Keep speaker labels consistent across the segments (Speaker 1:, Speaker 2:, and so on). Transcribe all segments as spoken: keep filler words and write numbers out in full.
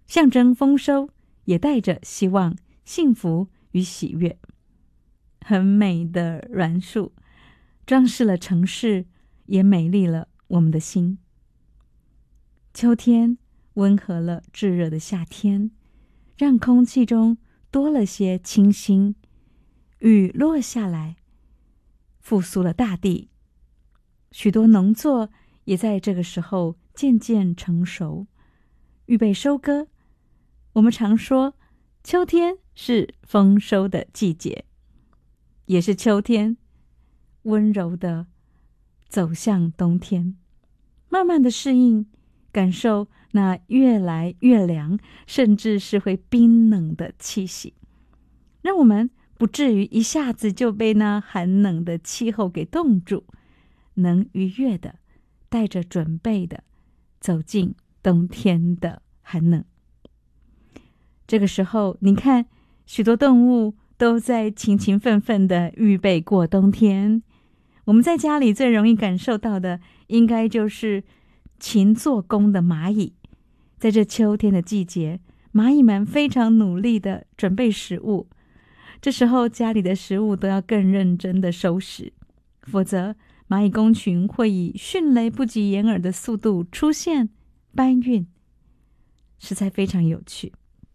Speaker 1: 象征丰收，也带着希望、幸福与喜悦。很美的栾树，装饰了城市，也美丽了我们的心。秋天温和了炙热的夏天，让空气中多了些清新。雨落下来，复苏了大地，许多农作也在这个时候渐渐成熟，预备收割。我们常说，秋天是丰收的季节，也是秋天温柔的走向冬天，慢慢的适应，感受那越来越凉，甚至是会冰冷的气息，让我们不至于一下子就被那寒冷的气候给冻住，能愉悦的带着准备的走进冬天的寒冷。这个时候，你看，许多动物都在勤勤奋奋的预备过冬天。我们在家里最容易感受到的，应该就是勤做工的蚂蚁。在这秋天的季节，蚂蚁们非常努力的准备食物。这时候，家里的食物都要更认真的收拾，否则蚂蚁工群会以迅雷不及掩耳的速度出现搬运，实在非常有趣。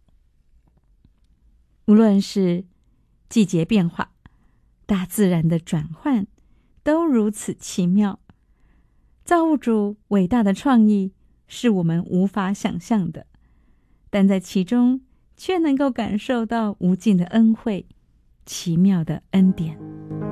Speaker 1: 无论是季节变化，大自然的转换，都如此奇妙。造物主伟大的创意是我们无法想象的，但在其中却能够感受到无尽的恩惠，奇妙的恩典。